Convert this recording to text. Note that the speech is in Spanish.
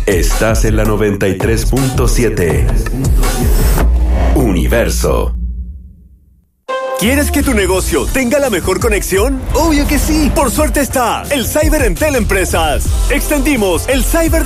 Estás en la 93.7. Universo. ¿Quieres que tu negocio tenga la mejor conexión? Obvio que sí. Por suerte está el Cyber en Teleempresas. Extendimos el Cyber